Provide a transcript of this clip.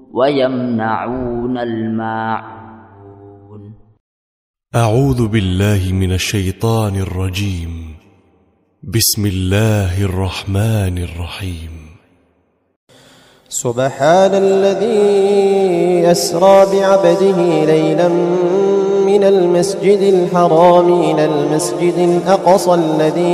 ويمنعون الماعون. أعوذ بالله من الشيطان الرجيم. بسم الله الرحمن الرحيم. سبحان الذي أسرى بعبده ليلا من المسجد الحرام إلى المسجد الأقصى الذي